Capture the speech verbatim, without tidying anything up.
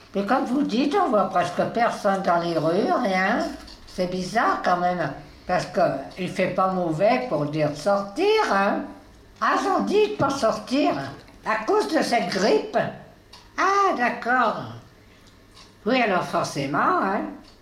Mais comme vous dites, on voit presque personne dans les rues, rien. C'est bizarre quand même, parce qu'il ne fait pas mauvais pour dire de sortir, hein. Ah, j'en dis de pas sortir, à cause de cette grippe. Ah, d'accord. Oui, alors forcément, hein.